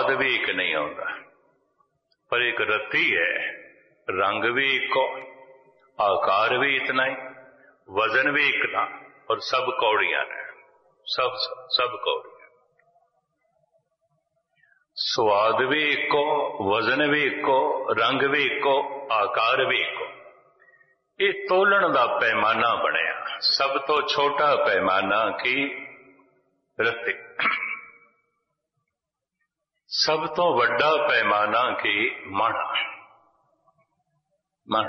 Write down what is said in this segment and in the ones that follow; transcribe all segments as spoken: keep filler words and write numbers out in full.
स्वाद भी एक नहीं आता, पर एक रत्ती है, रंग भी इको, आकार भी इतना ही, वजन भी इतना, और सब कौड़ियां ने, सब सब कौड़ियां। स्वाद भी इको, वजन भी इको, रंग भी इको, आकार भी इको। ये तोलन का पैमाना बनया, सब तो छोटा पैमाना की रत्ती, सब तो वड्डा पैमाना की मण। मण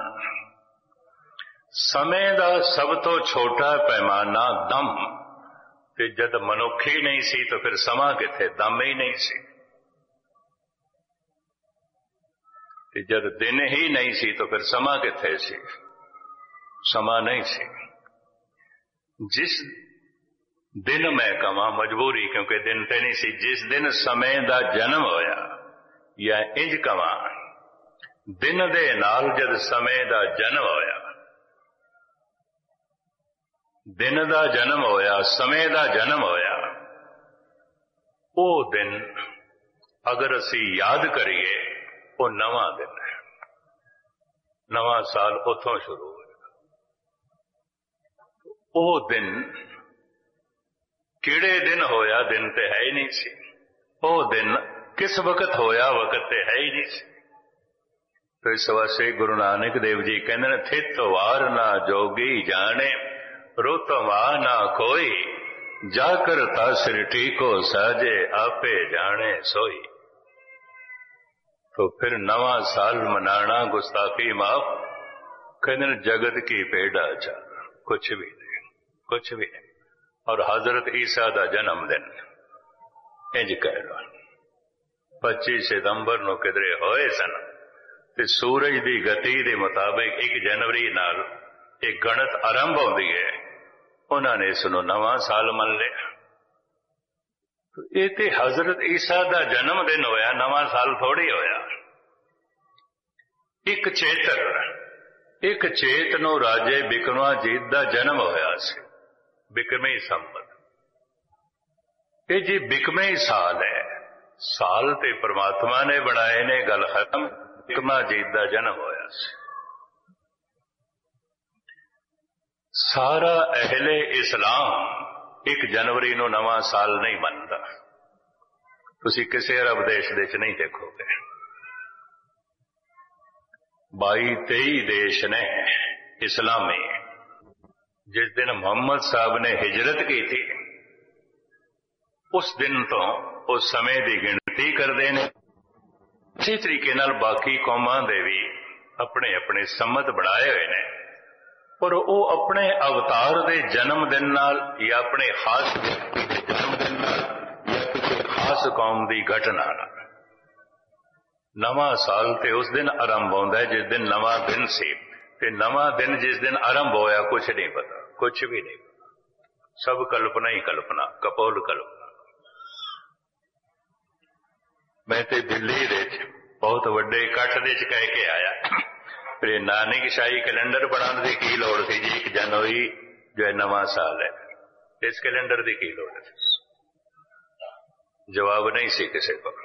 समय का सब तो छोटा पैमाना दम, ते जद मनुख ही नहीं सी तो फिर समा किथे, दम ही नहीं सी। ते जद दिन ही नहीं सी तो फिर समा किथे सी, समा नहीं सी। जिस दिन मैं कमा मजबूरी, क्योंकि दिन ते नहीं सी, जिस दिन समय का जन्म होया, या इंज कमा दिन दे नाल जद समय का जन्म होया, दिन का जन्म होया, समय का जन्म होया, वो दिन अगर असी याद करिए वो नवा दिन है, नवा साल उथों शुरू होगा। वो दिन किड़े दिन होया, दिन ते है ही नहीं सी। वो दिन किस वक्त होया, वक्त ते है ही नहीं सी। तो इस वास्ते गुरु नानक देव जी कहते हैं, थित वार ना जोगी जाने, रुत वाह ना कोई, जाकर तासरिटी को साजे, आपे जाने सोई। तो फिर नवा साल मनाना गुस्ताखी माफ, कहते जगत की पेड़ा चार, कुछ भी नहीं, कुछ भी नहीं। और हजरत ईसा का जन्मदिन इंज कह लो पच्चीस सितंबर नूं किधरे होए सन, ते सूरज की गति के मुताबिक एक जनवरी नाल एक गणत आरंभ होती है, उन्होंने इसनूं नवा साल मन लिया। तो ये ते हजरत ईसा का जन्मदिन होया, नवा साल थोड़ी होया। एक चेतर, एक चेत नूं राजे बिक्रमाजीत का जन्म होया सी, बिक्रमी संवत। ये जी बिकमे साल है, साल ते परमात्मा ने बनाए ने, गल खत्म। बिक्रमाजीत का जन्म होया सी। सारा अहले इस्लाम एक जनवरी नूं नवा साल नहीं मनता, तुसी किसी अरब देश दे च नहीं देखोगे। बाई तेई देश ने इस्लामी, जिस दिन मोहम्मद साहब ने हिजरत की थी, उस दिन तो उस समय की गिनती करते हैं। इसी तरीके नाल बाकी कौमां दे भी अपने अपने सम्मत बनाए हुए ने, पर वो अपने अवतार के जन्मदिन नाल या अपने खास व्यक्ति के जन्मदिन नाल या किसी खास कौम की घटना नाल नवा साल ते उस दिन आरंभ होता है जिस दिन नवा दिन सी। ते नवा दिन जिस दिन आरंभ होया कुछ नहीं पता, कुछ भी नहीं पता, सब कल्पना ही कल्पना, कपोल कल्पना। मैं ते दिल्ली दे बहुत वड्डे इकट्ठ दे च कह के आया, फिर नानक शाही कैलेंडर बनाने की की लोड़ थी जी, एक जनवरी जो है नवा साल है, इस कैलेंडर की की लोड़ थी? जवाब नहीं सी किसी को।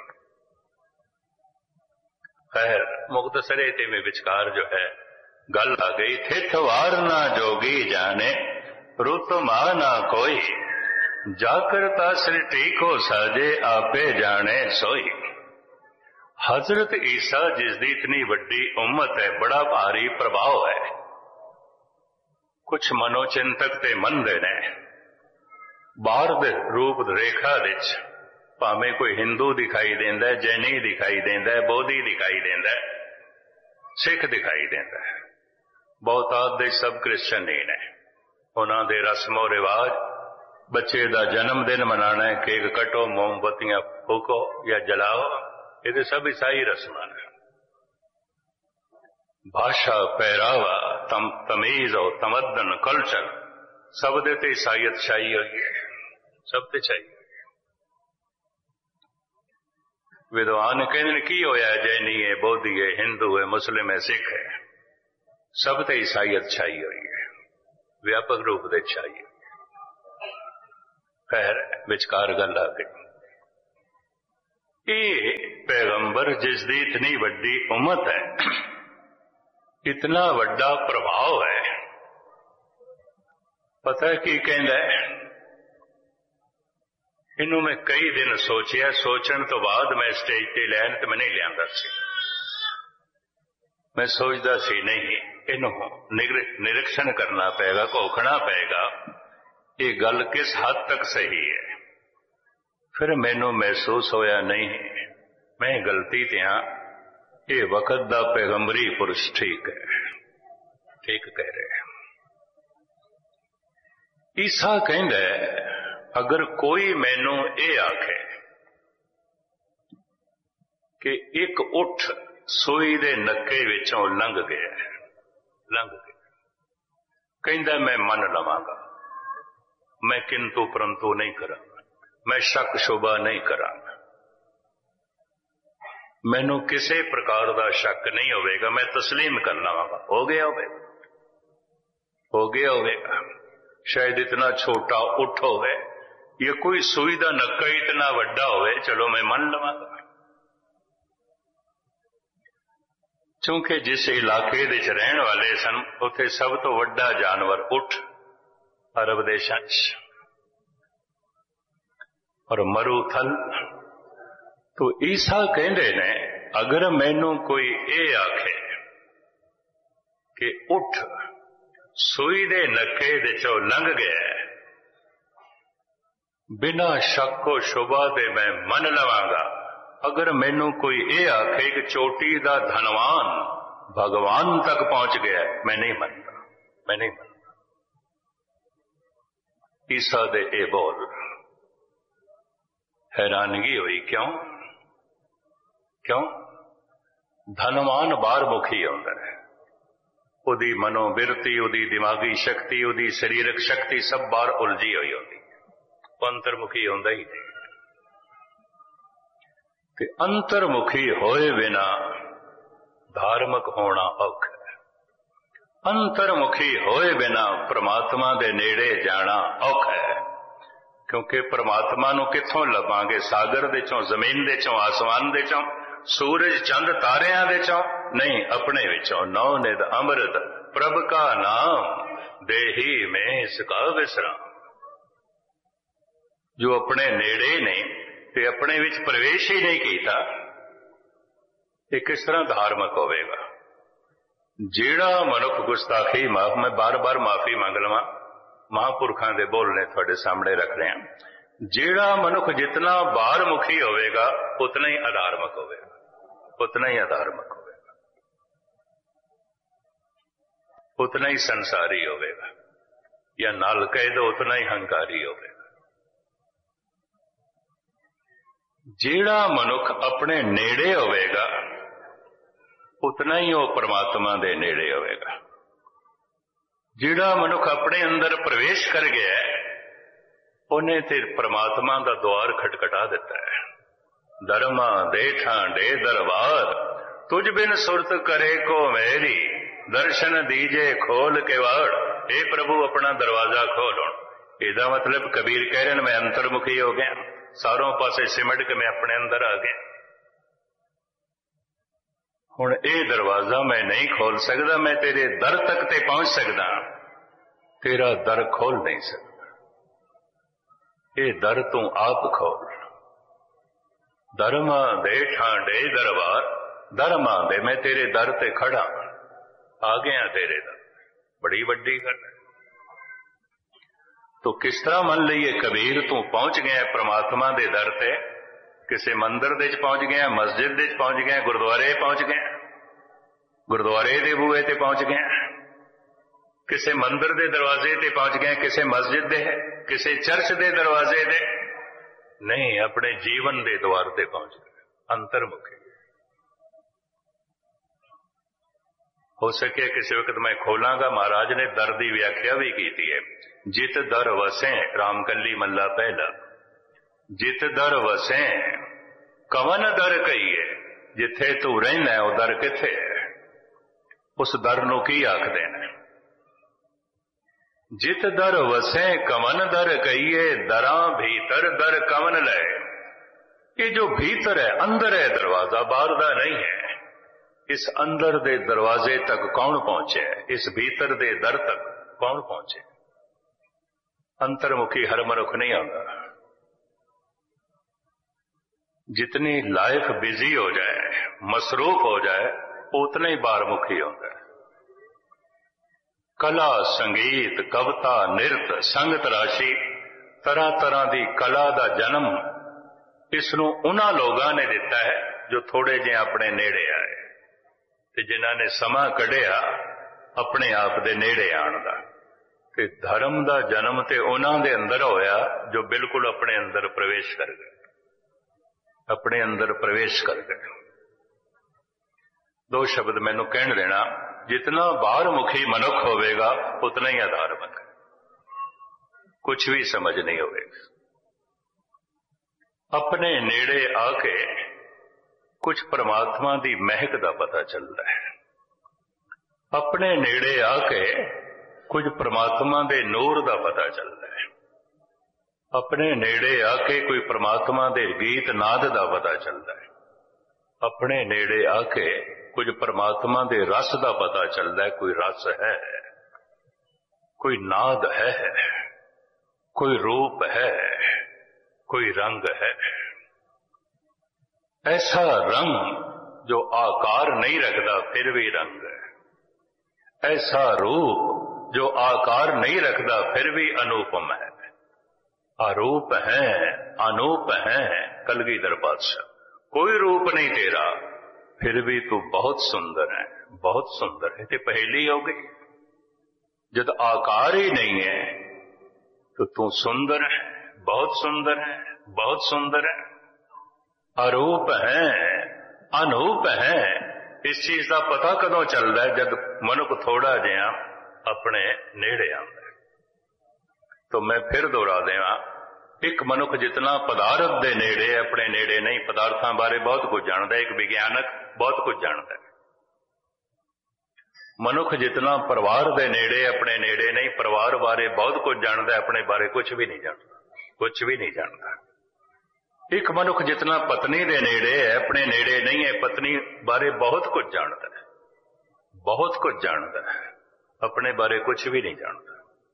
खैर मुख्तसर ते में विचकार जो है गल आ गई, थित वार ना जोगी जाने, रुत मां ना कोई, जाकर तासरिटी को साजे, आपे जाने सोई। हजरत ईसा जिसकी इतनी वड्डी उम्मत है, बड़ा भारी प्रभाव है, कुछ मनोचिंतक ते मनदे ने बाहर दे रूप रेखा विच भावें कोई हिंदू दिखाई देंदा है, जैनी दिखाई देंदा है, बोधी दिखाई देंदा है, सिख दिखाई देंदा है, बहुतात दे सब क्रिश्चन ही ने। उन्हां दे रस्मो रिवाज, बच्चे का जन्मदिन मनाना है, केक कटो, मोमबत्तियां फूको या जलाओ, ये सब ईसाई रस्मां ने। भाषा, पहरावा, तम तमीज और तमद्दन, कल्चर सब दे ते ईसाईयत छाई हुई है, सब ते छाई। विद्वान कहते की होया, जैनी है, बोधी है, हिंदू है, मुस्लिम है, सिख है, सब ते ईसाईयत छाई हुई है, व्यापक रूप से छाई हुई है। खैर विचकार गल आ गई। ये पैगंबर जिसकी इतनी वड्डी उम्मत है, इतना वड्डा प्रभाव है, पता की कहंदा है, इनू मैं कई दिन सोचिया, सोचण तो बाद मैं स्टेज ते लैन ते मैं नहीं लियांदा सी। मैं सोचदा सी नहीं, इनू निरीक्षण करना पेगा, घोखना पेगा, ये गल किस हद तक सही है। फिर मैनू महसूस होया नहीं, मैं गलती ते हां, ये वक्त दा पैगंबरी पुरुष ठीक है, ठीक कह रहे हैं। ईसा कहंदा है, अगर कोई मैनू ये आखे कि एक उठ सूई दे नक्के विचों लंघ गया, लंघ गया, कहंदा मैं मन लवांगा, मैं किंतु परंतु नहीं करांगा, मैं शक शुबा नहीं करांगा, मैनू किसी प्रकार का शक नहीं होगा, मैं तस्लीम कर लवांगा। हो गया होगा, हो गया होगा। शायद इतना छोटा उठ होवे, या कोई सूई दा नक्का इतना वड्डा होवे, चलो मैं मन लवांगा। क्योंकि जिस इलाके दे च रहन वाले सन, उत्थे सब तो वड्डा जानवर उठ अरब देशां च, और मरूथल। तो ईसा कहंदे ने, अगर मैनू कोई ये आखे कि उठ सूई दे नक्के दे चो लंघ गया, बिना शक्को शुबा दे मैं मन लवांगा। अगर मैनू कोई ये आखे कि चोटी दा धनवान भगवान तक पहुंच गया, मैं नहीं मनता, मैं नहीं मनता। ईसा दे ए बोल, हैरानगी हुई, क्यों क्यों? धनवान बाहर मुखी आउंदा है, उदी मनोबिरती, उदी दिमागी शक्ति, उदी शरीरक शक्ति सब बाहर उलझी हुई होती, अंतर्मुखी होंदा ही नहीं। कि अंतर्मुखी होए बिना धार्मिक होना औखा है, अंतर्मुखी होए बिना परमात्मा दे नेड़े जाना औखा है। क्योंकि परमात्मा नू कित्थों लभांगे? सागर दे चों, जमीन दे चों, आसमान दे चों, सूरज चंद तारियां दे चों नहीं, अपने विचों। नौ निध अमृत प्रभ का नाम, देही में इसका विश्राम। जो अपने नेड़े ने ते अपने विच प्रवेश ही नहीं कीता, ये किस तरह धार्मिक होवेगा? जेड़ा मनुख गुस्ताखी माफ, मैं बार बार माफी मांग लवां, महापुरखां दे बोलने थोड़े सामने रख रहे हैं। जेड़ा मनुख जितना बाहर मुखी होवेगा, उतना ही अधार्मिक होवेगा, उतना ही अधार्मिक होवेगा, उतना ही संसारी होवेगा, या नाल कह दो उतना ही हंकारी होवेगा। जेड़ा मनुख अपने नेड़े होवेगा, उतना ही वो परमात्मा दे नेड़े होवेगा। जेड़ा मनुख अपने अंदर प्रवेश कर गया, उन्हें ते परमात्मा का द्वार खटखटा दिता है। धर्मा देठा डे दरबार, तुझ बिन सुरत करे को मेरी, दर्शन दीजे खोल के वाड़। हे प्रभु अपना दरवाजा खोलो। इसका मतलब कबीर कह रहे हैं, मैं अंतर्मुखी हो गया, सारों पासे सिमट के मैं अपने अंदर आ गया। हुण ये दरवाजा मैं नहीं खोल सकता, मैं तेरे दर तक ते पहुंच सकता, तेरा दर खोल नहीं सकता। ये दर तू आप खोल। धर्मा दे ठांडे दरबार, धर्मा दे मैं तेरे दर ते खड़ा, आ गया तेरे दर। बड़ी वड्डी गल है। तो किस तरह मन लीए कबीर तू पहुंच गया परमात्मा दे दर ते, किसी मंदिर दे पहुंच गया, मस्जिद दे पहुंच गया, गुरुद्वारे पहुंच गया, गुरुद्वारे दे बूहे ते पहुंच गया, किसी मंदिर दे दरवाजे ते पहुंच गया, किसी मस्जिद दे, किसी चर्च दे दरवाजे दे नहीं, अपने जीवन दे द्वार ते पहुंच गए, अंतर्मुखी। हो सके किसी वक्त मैं खोलांगा, महाराज ने दर दी व्याख्या भी की है। जित दर वसें, रामकली मल्ला पहला, जित दर वसें कवन दर कहीए, जिथे तू रहना है वो दर किथे है, उस दर नू की आखदे ने? जित दर वसें कवन दर कहीए, दरां भीतर दर कवन लए। ये जो भीतर है, अंदर है दरवाजा, बाहर दा नहीं है। इस अंदर दे दरवाजे तक कौन पहुंचे? इस भीतर दे दर तक कौन पहुंचे? अंतर्मुखी हर मनुख नहीं आता। जितनी लाइफ बिजी हो जाए, मसरूफ हो जाए, उतना ही बाहरमुखी होता है। कला, संगीत, कविता, नृत्य, संगत राशि, तरह तरह की कला का जन्म इसनू उन्हां लोगों ने दिता है जो थोड़े जे अपने नेड़े आए ते जिन्हां ने समा कढ़िया अपने आप दे नेड़े आण दा। ते धर्म का जन्म ते उन्हां दे अंदर होया जो बिल्कुल अपने अंदर प्रवेश कर गए, अपने अंदर प्रवेश कर गए। दो शब्द मैनू कहण देना, जितना बाहरमुखी मनुख होवेगा उतना ही अधार्मिक, कुछ भी समझ नहीं होवेगा। अपने नेड़े आके कुछ परमात्मा की महक का पता चलता है। अपने नेड़े आके कुछ परमात्मा के नूर का पता चलता है। अपने नेड़े आके कोई परमात्मा के गीत नाद का पता चलता है। अपने नेड़े आके कुछ परमात्मा के रस का पता चलता है। कोई रस है, कोई नाद है, कोई रूप है, कोई रंग है। ऐसा रंग जो आकार नहीं रखता फिर भी रंग है। ऐसा रूप जो आकार नहीं रखता फिर भी अनुपम है। अरूप है, अनूप है। कलगीधर पातशाह, कोई रूप नहीं तेरा फिर भी तू बहुत सुंदर है, बहुत सुंदर है। तो पहेली हो गई, जब आकार ही नहीं है तो तू सुंदर है, बहुत सुंदर है, बहुत सुंदर है। अरूप है, अनूप है। इस चीज का पता कदों चलता है? जब मनुख थोड़ा जिहा अपने नेड़े आता है। तो मैं फिर दोहरा देवा, एक मनुख जितना पदार्थ दे नेड़े, अपने नेड़े नहीं। पदार्थों बारे बहुत कुछ जानता है, एक विज्ञानक बहुत कुछ जानता है। मनुख जितना परिवार दे नेड़े, अपने नेड़े नहीं। परिवार बारे बहुत कुछ जानता है, अपने बारे कुछ भी नहीं जानता, कुछ भी नहीं जानता। एक मनुख जितना पत्नी दे नेड़े है, अपने नेड़े नहीं है। पत्नी बारे बहुत कुछ जानता है, बहुत कुछ जानता है, अपने बारे कुछ भी नहीं जानता।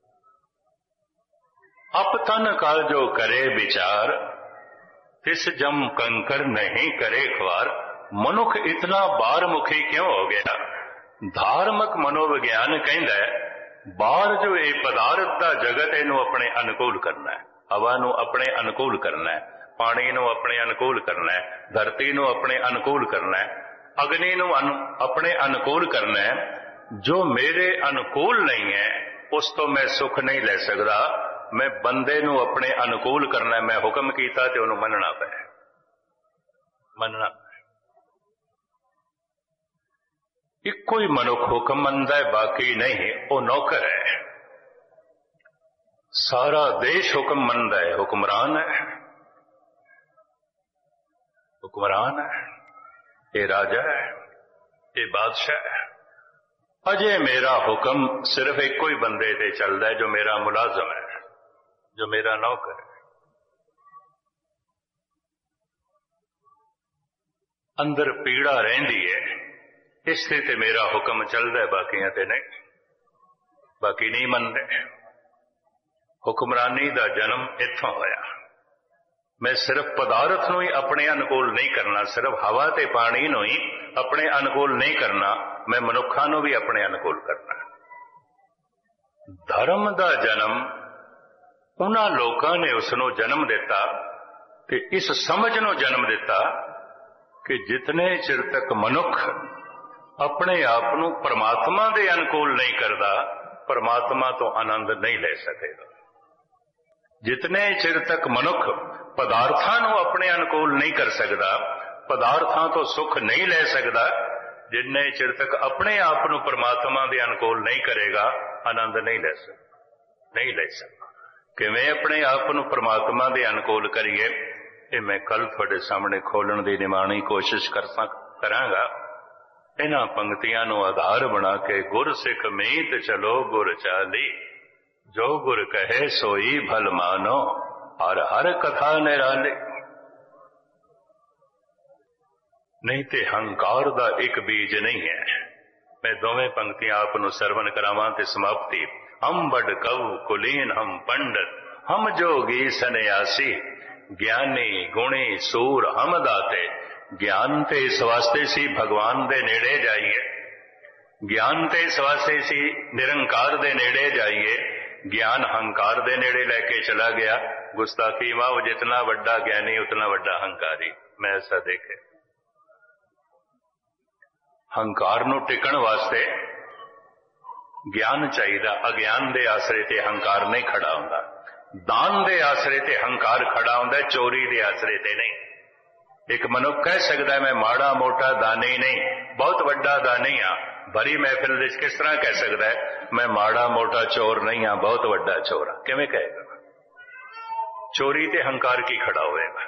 अप तन काल जो करे विचार, तिस जम कंकर नहीं करे ख्वार। मनुख इतना बाहरमुखी क्यों हो गया? धार्मिक मनोविज्ञान कहता है बाहर जो ये पदार्थ का जगत है इनू अपने अनुकूल करना है। हवा नू अपने अनुकूल करना है, पानी नू अपने अनुकूल करना है, धरती नू अपने अनुकूल करना है, अग्नि नू अनु, अपने अनुकूल करना है। जो मेरे अनुकूल नहीं है उस तो मैं सुख नहीं ले सकता। मैं बंदे नू अपने अनुकूल करना है। मैं हुक्म कीता ते उन्होंने मनना पे, मनना पे। इको ही मनुख हुक्म मनदा है, बाकी नहीं, वो नौकर है। सारा देश हुक्म मनदा है, हुक्मरान है, हुक्मरान है। ये राजा है, ये बादशाह है। अजे मेरा हुक्म सिर्फ एक ही बंदे ते चलता है, जो मेरा मुलाजम है, जो मेरा नौकर है। अंदर पीड़ा रहिंदी है, इससे ते मेरा हुक्म चलता है, बाकियां ते नहीं, बाकी नहीं मनते। हुक्मरानी का जन्म इत्थों होया। मैं सिर्फ पदार्थ नूं ही अपने अनुकूल नहीं करना, सिर्फ हवा ते पानी नूं ही अपने अनुकूल नहीं करना, मैं मनुखा नूं भी अपने अनुकूल करना। धर्म का जन्म उन्हां लोकां ने उसनूं जन्म दिता कि इस समझ नूं जन्म दिता कि जितने चिर तक मनुख अपने आप नूं परमात्मा दे अनुकूल नहीं करता, परमात्मा तो आनंद नहीं ले सकेगा। जितने चिर तक मनुख पदार्थां नूं अपने अनुकूल नहीं कर सकता, पदार्थां तो सुख नहीं ले सकता, जिन्ने चिर तक अपने आप नूं परमात्मा दे अनुकूल नहीं करेगा, आनंद नहीं ले सकता, नहीं ले सकता। किवें अपने आप नूं परमात्मा दे अनुकूल करिए, ये मैं कल तुहाडे सामने खोलण दी निमाणी कोशिश कर सक करांगा। इन्हां पंक्तियां नूं आधार बना के गुर सिख मीत चलो गुर चाली, जो गुर कहे सोई भल मानो, हर हर कथा निराली। नहीं ते हंकार दा एक बीज नहीं है। मैं दोवें पंक्तियां आप नूं सरवण करावां ते समाप्ति। हम बड़ कव कुलीन हम पंडित, हम जोगी सन्यासी, ज्ञानी गुणी सूर हम दाते। ज्ञान ते इस वास्ते सी भगवान दे नेड़े जाइए, ज्ञान ते इस वास्ते सी निरंकार दे नेड़े जाइए। ज्ञान हंकार दे नेड़े लेके चला गया। गुस्ताखी माओ जितना बड़ा ज्ञानी उतना बड़ा हंकारी। मैं ऐसा देखे हंकार नूं टिकण वास्ते ज्ञान चाहिए। अज्ञान दे आसरे ते हंकार नहीं खड़ा हुंदा। दान दे आसरे ते हंकार खड़ा हुंदा, चोरी दे आसरे ते नहीं। एक मनुख कह सकता है मैं माड़ा मोटा दानी नहीं, बहुत बड़ा दानी हाँ। भरी महफिल विच किस तरह कह सकता है मैं माड़ा मोटा चोर नहीं हाँ, बहुत बड़ा चोर हाँ? किवें कहेगा? चोरी ते हंकार की खड़ा होएगा,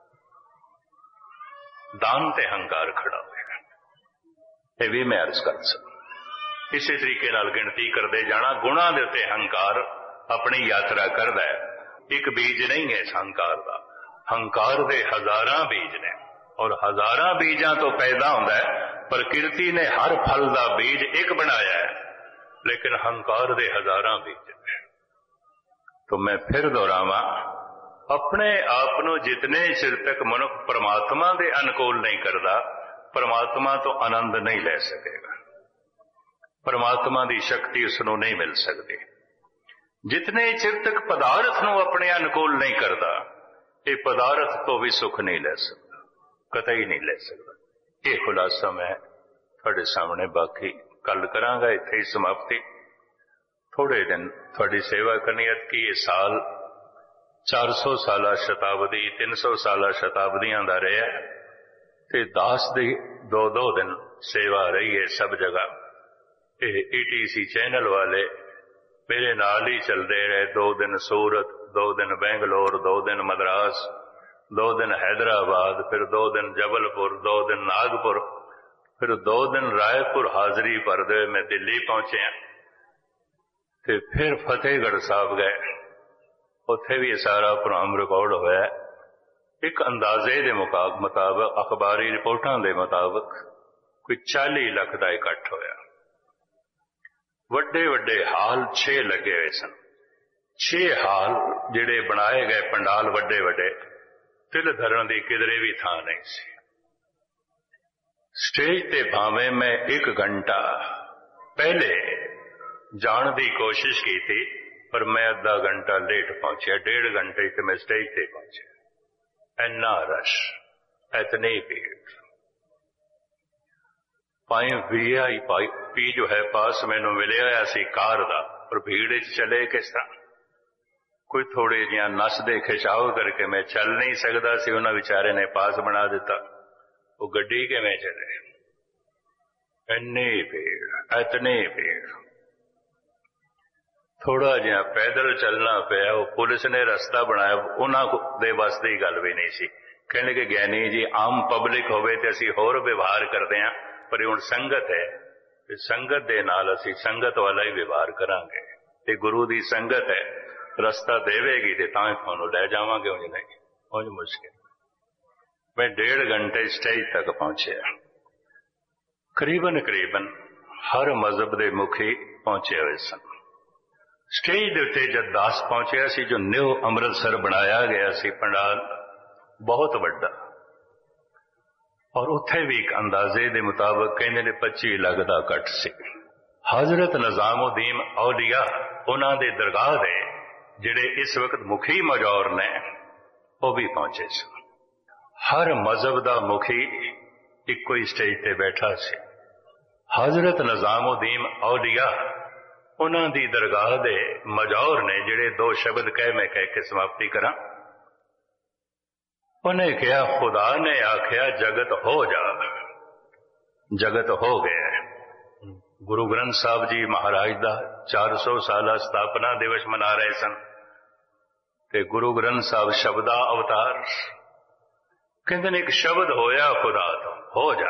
दान ते हंकार खड़ा होएगा। ये भी मैं अर्ज कर सकता। इसी तरीके नाल गिनती करते जाना। गुणा दे उत्ते हंकार अपनी यात्रा करदा है। एक बीज नहीं है इस हंकार का। हंकार दे हजारां बीज ने और हजारां बीजां तो पैदा होंदा है। प्रकृति ने हर फल का बीज एक बनाया है, लेकिन हंकार दे हजारां बीज ने। तो मैं फिर दोहरावां, अपने आप नूं जितने चिर तक मनुख परमात्मा दे अनुकूल नहीं करता, परमात्मा तो आनंद नहीं ले सकेगा। परमात्मा की शक्ति उसनूं नहीं मिल सकती। जितने चिर तक पदार्थ नूं अपने अनुकूल नहीं करता, ये पदार्थ तो भी सुख नहीं ले सकता, कतई नहीं ले सकता। ये खुलासा मैं थोड़े सामने बाकी कल करांगा। इत्थे ही समाप्ति। थोड़े दिन थोड़ी सेवा करनी की। ये साल चार सौ साला शताब्दी तीन सौ साला शताब्दियां दा रहा ते दास दी दो दो दिन सेवा रही है सब जगह। ये ई टी सी चैनल वाले मेरे नाल ही चलते रहे। दो दिन सूरत, दो दिन बेंगलोर, दो दिन मद्रास, दो दिन हैदराबाद, फिर दो दिन जबलपुर, दो दिन नागपुर, फिर दो दिन रायपुर हाजरी भरदे मैं दिल्ली पहुंचे। ते फिर फतेहगढ़ साहब गए। उत्थे भी सारा प्रोग्राम रिकॉर्ड होया। एक अंदाजे दे मुताबिक अखबारी रिपोर्टां दे मुताबिक कोई चाली लाख का इकट्ठ होया। वड्डे वड्डे हाल छे लगे हुए सन। छे हाल जिहड़े बनाए गए पंडाल वड्डे वड्डे, तिल धरण की किधरे भी थां नहीं सी। स्टेज ते भावें मैं एक घंटा पहले जाने की कोशिश की थी, पर मैं अद्धा घंटा लेट पहुंचा। डेढ़ घंटे से मैं स्टेज ते पहुंचा। इन्ना रश, इतनी भीड़। पाई वी आई पी जो है पास मैनू मिले होया सी कार दा, पर भीड़ चले किस तरह? कोई थोड़े जिहा नसदे खिचाव करके मैं चल नहीं सकता सी। उन्होंने विचारे ने पास बना दिता। वो गड्डी किवें चले? इन्नी भीड़, इतनी भीड़। थोड़ा जिहा पैदल चलना पिया। वो पुलिस ने रास्ता बनाया, उन्होंने बस की गल भी नहीं सी। कहने के ज्ञानी जी आम पब्लिक होवे ते असीं होर व्यवहार करते हैं, पर हुण संगत है, संगत दे नाल असीं संगत वाला ही व्यवहार करांगे। ते गुरु दी संगत है, रास्ता देवेगी ते तां तुहानूं लै जावांगे। उंज नहीं, उंज मुश्किल। मैं डेढ़ घंटे स्टेज तक पहुंचे। करीबन करीबन हर मजहब के मुखी पहुंचे हुए सन। स्टेज के उत्ते जब दास पहुंचे सी, जो न्यू अमृतसर बनाया गया सी पंडाल, बहुत बड़ा, और उत्थे भी एक अंदाजे के मुताबिक कहते ने पच्ची लाख का इकट्ठ सी। हजरत निजामुद्दीन औलिया उन्हां दे दरगाह दे जिहड़े इस वक्त मुखी मजौर ने, वो भी पहुंचे सन। हर मजहब का मुखी इको ही स्टेज ते बैठा सी। हजरत निजामुद्दीन औलिया उन्हां दी दरगाह दे मजौर ने जिहड़े दो शब्द कह मैं कह के समाप्ति करा। उन्हें कहा, खुदा ने आख्या जगत हो जा, जगत हो गया। गुरु ग्रंथ साहब जी महाराज दा चार सौ साला स्थापना दिवस मना रहे सन। ते गुरु ग्रंथ साहब शब्दा अवतार कहते ने, एक शब्द होया खुदा तो हो जा,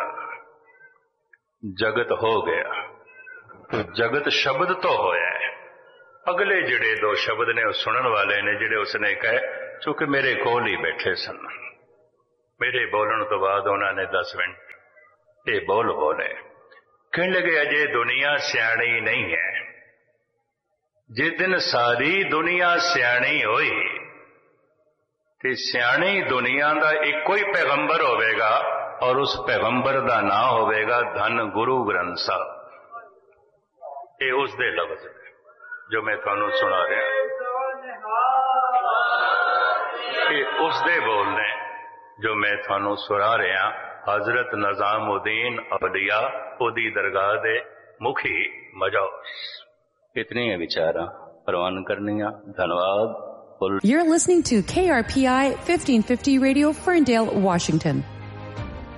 जगत हो गया। तो जगत शब्द तो होया है। अगले जिहड़े दो शब्द ने सुनने वाले ने जिहड़े उसने कहे, चूंकि मेरे कोल ही बैठे सन, मेरे बोलने तो बाद उन्होंने दस मिनट ये बोल बोले कहने लगे अजय दुनिया सियाणी नहीं है। जिस दिन सारी दुनिया सियाणी होई ते सियाणी दुनिया का एक ही पैगंबर होवेगा और उस पैगंबर का नाम होवेगा धन गुरु ग्रंथ साहब। ये उस दे लफ्ज जो मैं थानू सुना रहा, ये उस दे बोलने जो मैं थानू सुना रहा। हजरत निजामुद्दीन औलिया ओदी दरगाह दे मुखी मजौस। इतनी है विचारा प्रवान करनिया। धन्यवाद। You're listening to K R P I fifteen fifty Radio, Ferndale, Washington.